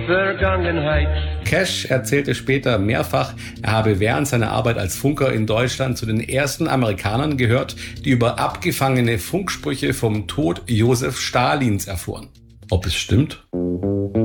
Vergangenheit. Cash erzählte später mehrfach, er habe während seiner Arbeit als Funker in Deutschland zu den ersten Amerikanern gehört, die über abgefangene Funksprüche vom Tod Josef Stalins erfuhren. Ob es stimmt?